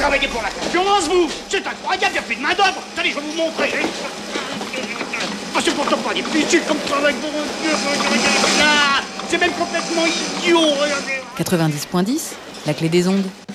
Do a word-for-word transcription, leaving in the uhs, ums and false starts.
travaillez pour la concurrence, vous. C'est incroyable, il n'y a plus de main-d'œuvre. Attendez, je vais vous montrer. Oh, c'est pourtant pas difficile comme travail pour un... C'est même complètement idiot, regardez. quatre-vingt-dix point dix, la clé des ondes.